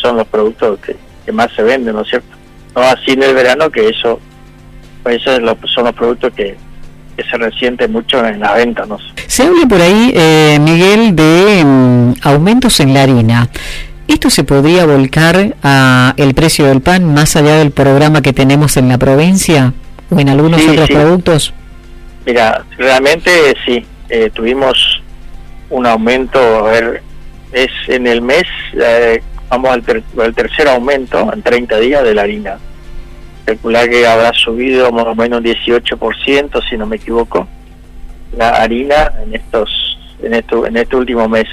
son los productos que más se venden, ¿no es cierto? No así en el verano, que esos son los productos que se resienten mucho en la venta, ¿no? Se habla por ahí, Miguel, de aumentos en la harina. ¿Esto se podría volcar a el precio del pan más allá del programa que tenemos en la provincia o en algunos otros productos? Mira, realmente sí, tuvimos un aumento, es en el mes, vamos al tercer aumento en 30 días de la harina. Calcular que habrá subido más o menos un 18%, si no me equivoco, la harina en este último mes.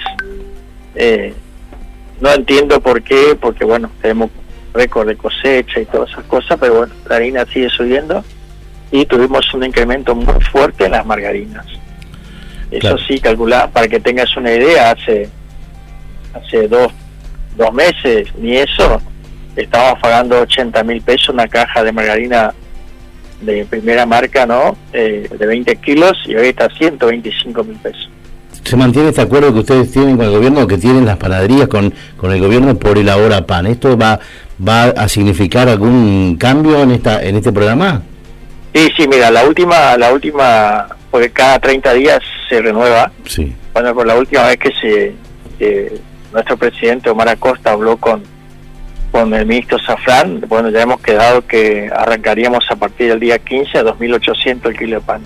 No entiendo por qué, porque bueno, tenemos récord de cosecha y todas esas cosas, pero bueno, la harina sigue subiendo y tuvimos un incremento muy fuerte en las margarinas. Eso sí, calcular, para que tengas una idea, hace dos meses, ni eso, estábamos pagando 80.000 pesos una caja de margarina de primera marca, ¿no? De 20 kilos, y hoy está a 125.000 pesos. ¿Se mantiene este acuerdo que ustedes tienen con el gobierno, que tienen las panaderías con el gobierno por el Ahora Pan? ¿Esto va a significar algún cambio en este programa? Sí, mira, la última, porque cada 30 días se renueva. Sí. Bueno, por la última vez que nuestro presidente Omar Acosta habló con el ministro Zafrán, bueno, ya hemos quedado que arrancaríamos a partir del día 15 a 2.800 el kilo de pan.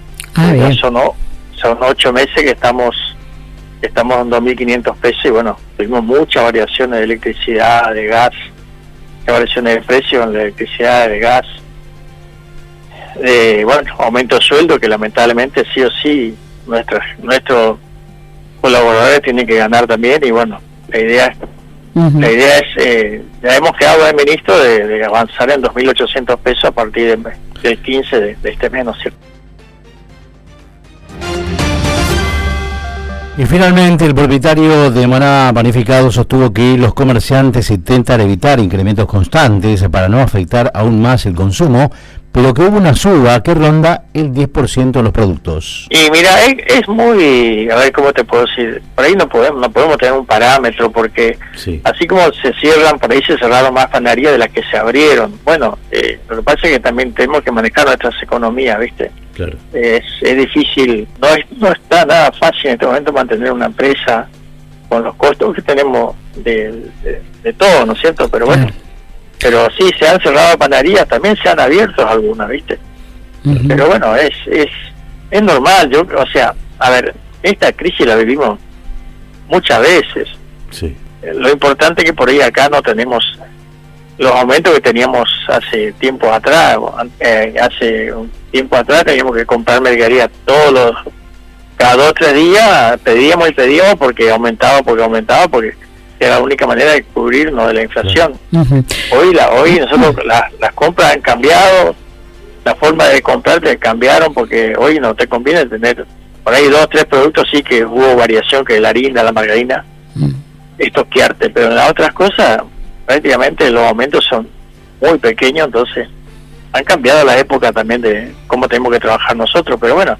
Son 8 meses que estamos en 2.500 pesos y bueno, tuvimos muchas variaciones de electricidad, de gas, muchas variaciones de precio en la electricidad, de gas, aumento de sueldo que lamentablemente sí o sí nuestros colaboradores tienen que ganar también y bueno, la idea es, ya hemos quedado el ministro de avanzar en 2.800 pesos a partir del 15 de este mes, ¿no es cierto? Y finalmente el propietario de Maná Panificado sostuvo que los comerciantes intentan evitar incrementos constantes para no afectar aún más el consumo, pero que hubo una suba que ronda el 10% en los productos. Y mira, es muy, a ver cómo te puedo decir, por ahí no podemos tener un parámetro, porque así como se cierran, por ahí se cerraron más panaderías de las que se abrieron. Bueno, lo que pasa es que también tenemos que manejar nuestras economías, ¿viste? Claro. Es difícil, no está nada fácil en este momento mantener una empresa con los costos que tenemos de todo, ¿no es cierto? Pero bueno, pero sí, se han cerrado panaderías, también se han abierto algunas, ¿viste? Pero bueno, es normal. O sea, a ver, esta crisis la vivimos muchas veces. Sí. Lo importante es que por ahí acá no tenemos los aumentos que teníamos hace tiempo atrás. Hace un tiempo atrás teníamos que comprar mercadería cada 2 o 3 días, pedíamos porque aumentaba, porque era la única manera de cubrirnos de la inflación. Hoy nosotros las compras han cambiado, la forma de comprar cambiaron, porque hoy no te conviene tener por ahí 2 o 3 productos, sí que hubo variación, que la harina, la margarina, estoquearte, pero en las otras cosas prácticamente los aumentos son muy pequeños, entonces han cambiado la época también de cómo tenemos que trabajar nosotros, pero bueno,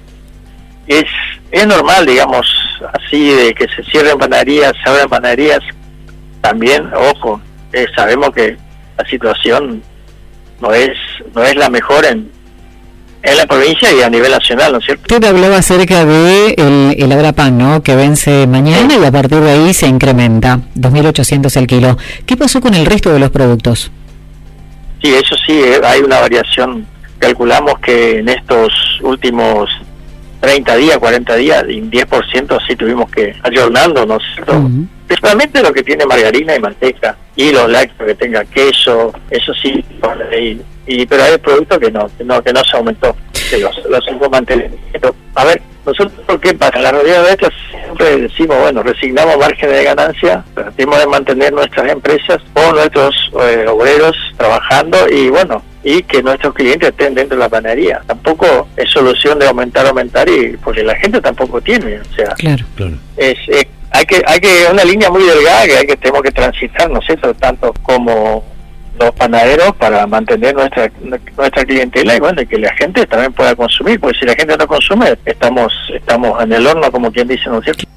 es normal, digamos, así de que se cierren panaderías, se abren panaderías. También, ojo, sabemos que la situación no es la mejor en la provincia y a nivel nacional, ¿no es cierto? Usted hablaba acerca de el Ahora Pan, ¿no?, que vence mañana y a partir de ahí se incrementa, 2.800 el kilo. ¿Qué pasó con el resto de los productos? Sí, eso sí, hay una variación. Calculamos que en estos últimos 30 días, 40 días, y 10% sí tuvimos que ayornarnos, ¿no es cierto? Principalmente lo que tiene margarina y manteca, y los lácteos que tenga queso, eso sí, pero hay productos que no se aumentó, que los hemos mantenido. A ver, nosotros, ¿por qué pasa? En la realidad de esto siempre decimos, bueno, resignamos márgenes de ganancia, tratamos de mantener nuestras empresas o nuestros obreros trabajando, y bueno, y que nuestros clientes estén dentro de la panadería. Tampoco es solución de aumentar, y porque la gente tampoco tiene, o sea, claro. Hay que una línea muy delgada que tenemos que transitar, ¿no es cierto?, tanto como los panaderos, para mantener nuestra clientela, y bueno, y que la gente también pueda consumir, porque si la gente no consume, estamos en el horno, como quien dice, ¿no es cierto?